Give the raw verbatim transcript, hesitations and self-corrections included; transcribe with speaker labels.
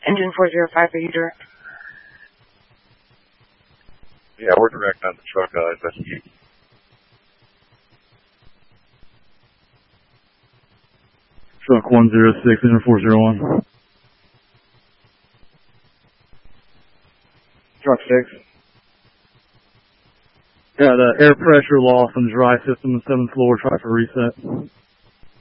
Speaker 1: Engine four zero five, are you direct?
Speaker 2: Yeah, we're direct on the truck uh, investigation.
Speaker 3: Truck one zero six, engine four zero one.
Speaker 2: Truck six.
Speaker 3: Got uh, air pressure loss on the dry system, seventh floor, try for reset.